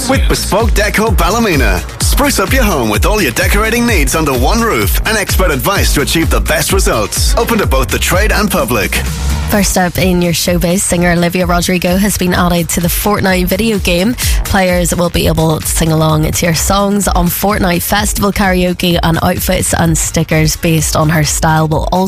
with Bespoke Deco Ballymena. Spruce up your home with all your decorating needs under one roof and expert advice to achieve the best results. Open to both the trade and public. First up in your showbiz, singer Olivia Rodrigo has been added to the Fortnite video game. Players will be able to sing along to her songs on Fortnite Festival karaoke, and outfits and stickers based on her style will also